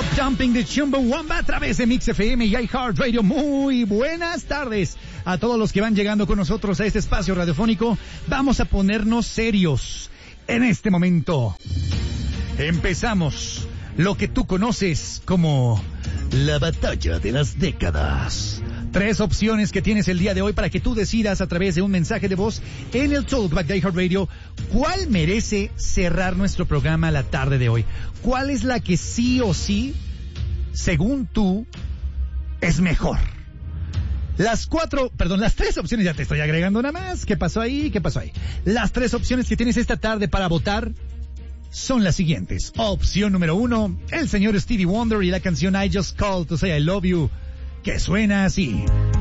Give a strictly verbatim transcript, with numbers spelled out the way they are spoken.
Dumping de Chumbawamba a través de Mix F M y iHeartRadio. Muy buenas tardes a todos los que van llegando con nosotros a este espacio radiofónico. Vamos a ponernos serios en este momento. Empezamos lo que tú conoces como la batalla de las décadas. Tres opciones que tienes el día de hoy para que tú decidas a través de un mensaje de voz en el Talkback de iHeartRadio cuál merece cerrar nuestro programa la tarde de hoy. ¿Cuál es la que sí o sí, según tú, es mejor? Las cuatro, perdón, las tres opciones, ya te estoy agregando una más. ¿Qué pasó ahí? ¿Qué pasó ahí? Las tres opciones que tienes esta tarde para votar son las siguientes. Opción número uno, el señor Stevie Wonder y la canción I Just Called to Say I Love You, que suena así.